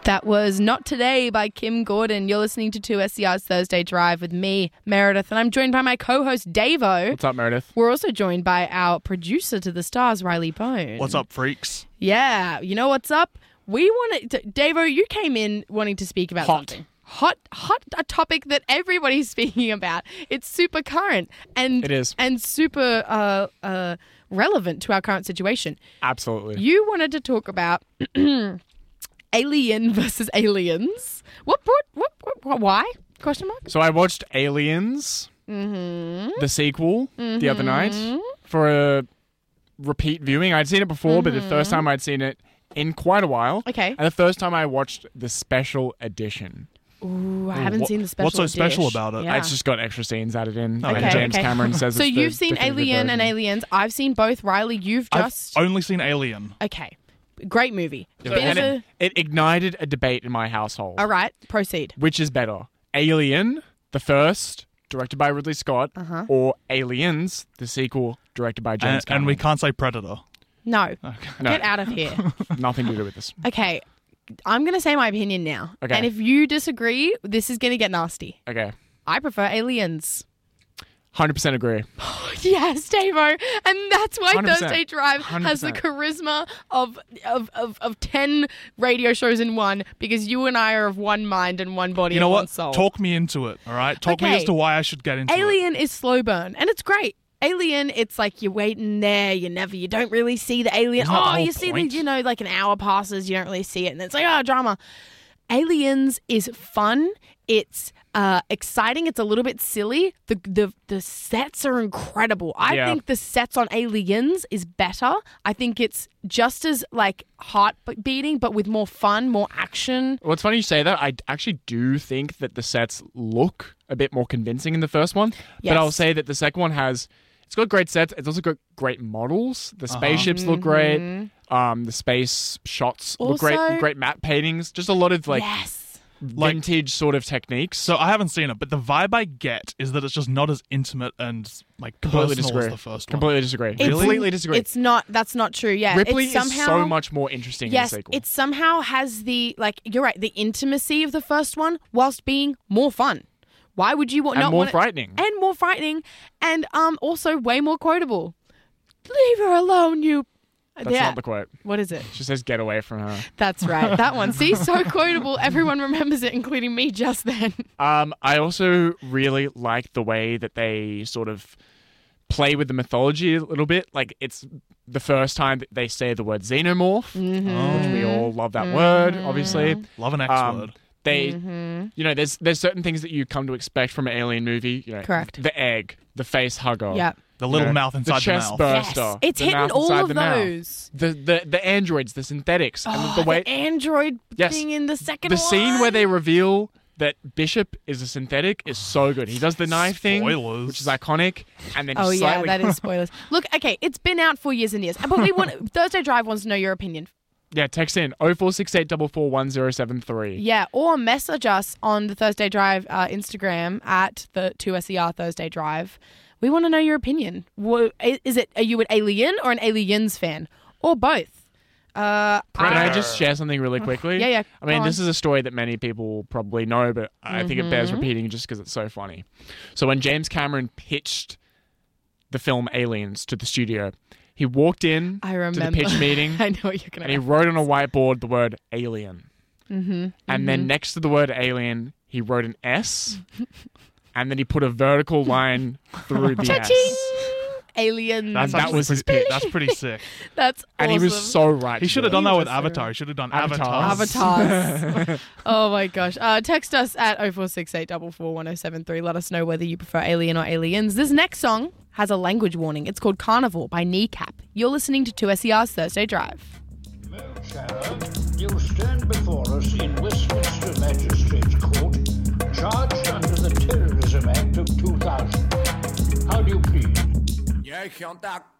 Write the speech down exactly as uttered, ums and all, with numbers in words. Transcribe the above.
That was Not Today by Kim Gordon. You're listening to two S C R's Thursday Drive with me, Meredith, and I'm joined by my co-host, Davo. What's up, Meredith? We're also joined by our producer to the stars, Riley Bone. What's up, freaks? Yeah, you know what's up? We wanted to, Davo, you came in wanting to speak about Hot. something. Hot, hot, a topic that everybody's speaking about. It's super current and It is. and super uh, uh, relevant to our current situation. Absolutely. You wanted to talk about Alien versus Aliens. What brought, what, what, what why? Question mark? So I watched Aliens, Mm-hmm. the sequel, the other night for a repeat viewing. I'd seen it before, but the first time I'd seen it in quite a while. Okay. And the first time I watched the special edition. Ooh, I haven't what- seen the special what's so special dish. about it? Yeah. It's just got extra scenes added in. Okay, and James okay. Cameron says So it's the you've seen definitive Alien and version. Aliens. I've seen both. Riley, you've I've just... only seen Alien. Okay. Great movie. So- Bit and of it, it ignited a debate in my household. a... All right, proceed. Which is better? Alien, the first, directed by Ridley Scott, Uh-huh. or Aliens, the sequel, directed by James And, Cameron? and we can't say Predator. No, No, get out of here. nothing to do with this. Okay, I'm going to say my opinion now. Okay. And if you disagree, this is going to get nasty. Okay. I prefer Aliens. one hundred percent agree. Yes, Davo. And that's why one hundred percent. Thursday Drive has the one hundred charisma of, of, of, of ten radio shows in one, because you and I are of one mind and one body You know and one what? soul. Talk me into it, all right? Talk me Okay. as to why I should get into it. Alien is slow burn, and it's great. Alien, it's like you're waiting there, you never, you don't really see the alien. Isn't that the Oh, whole you see the, point? you know, like an hour passes, you don't really see it, and it's like, oh, drama. Aliens is fun. It's uh, exciting. It's a little bit silly. The the the sets are incredible. I Yeah. think the sets on Aliens is better. I think it's just as like heart beating, but with more fun, more action. Well, it's funny you say that. I actually do think that the sets look a bit more convincing in the first one. Yes. But I'll say that the second one has... It's got great sets. It's also got great models. The spaceships look great. Um, the space shots look great. Also- Great matte paintings. Just a lot of like yes. vintage sort of techniques. So I haven't seen it, but the vibe I get is that it's just not as intimate and like Completely personal disagree. as the first one. Completely disagree. It's- Completely disagree. It's not. That's not true. Yeah, Ripley it's somehow, is so much more interesting Yes, in the sequel. it somehow has the, like, you're right, the intimacy of the first one whilst being more fun. Why would you want and not more want it- frightening. and more frightening, and um also way more quotable. Leave her alone, you. That's yeah. not the quote. What is it? She says, "Get away from her." That's right. That one. See, so quotable. Everyone remembers it, including me just then. Um, I also really like the way that they sort of play with the mythology a little bit. Like, it's the first time that they say the word xenomorph, Mm-hmm. which we all love that word, obviously. Love an X Um, word. They, Mm-hmm. you know, there's there's certain things that you come to expect from an alien movie. You know, Correct. The egg, the face hugger, Yeah. The little you know, mouth inside the the, chest mouth. burster. Yes. It's the hitting mouth all inside of the mouth. those. The the the androids, the synthetics, Oh, and the, the way the android Yes. thing in the second the one. scene where they reveal that Bishop is a synthetic is so good. He does the knife thing, Spoilers. which is iconic, and then Oh he yeah, slightly that is spoilers. Look, okay, it's been out for years and years, but we want Thursday Drive wants to know your opinion. yeah. Text in oh four six eight four four one oh seven three. Yeah, or message us on the Thursday Drive uh, Instagram at the two S E R Thursday Drive. We want to know your opinion. Wha- Is it, are you an Alien or an Aliens fan, or both? Uh, Can I- I just share something really quickly? Yeah, yeah, I mean, go this on. is a story that many people probably know, but I think it bears Mm-hmm. repeating just because it's so funny. So when James Cameron pitched the film Aliens to the studio, he walked in I to remember. the pitch meeting I know what you're gonna. and he wrote on a whiteboard the word alien. Mm-hmm. And then next to the word alien, he wrote an S, and then he put a vertical line through the Cha-ching! S. Aliens. That's that actually was his pretty, pitch. That's pretty sick. That's And awesome. he was so right. He to should have do done it. that with was so Avatar. He should have done Avatars. Avatars. Avatars. Oh my gosh. Uh, text us at oh four six eight four four one oh seven three. Let us know whether you prefer Alien or Aliens. This next song has a language warning. It's called Carnivore by Kneecap. You're listening to two S E R's Thursday Drive. Shadow, you stand before us in Westminster Magistrates Court, charged under the Terrorism Act of two thousand. How do you plead? Jeg kan tak